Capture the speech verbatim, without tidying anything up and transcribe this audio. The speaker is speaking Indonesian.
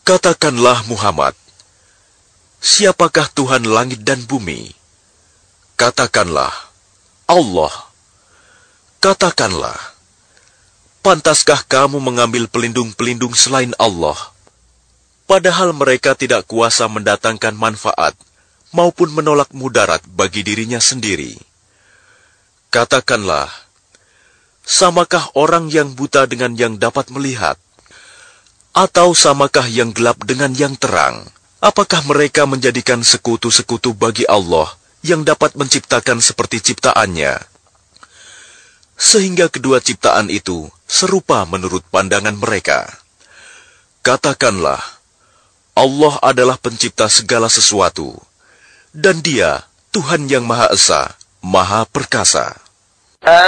Katakanlah Muhammad, siapakah Tuhan langit dan bumi? Katakanlah, Allah. Katakanlah, pantaskah kamu mengambil pelindung-pelindung selain Allah, padahal mereka tidak kuasa mendatangkan manfaat maupun menolak mudarat bagi dirinya sendiri? Katakanlah, samakah orang yang buta dengan yang dapat melihat? Atau samakah yang gelap dengan yang terang? Apakah mereka menjadikan sekutu-sekutu bagi Allah yang dapat menciptakan seperti ciptaannya, sehingga kedua ciptaan itu serupa menurut pandangan mereka? Katakanlah, Allah adalah pencipta segala sesuatu, dan Dia Tuhan yang Maha Esa, Maha Perkasa.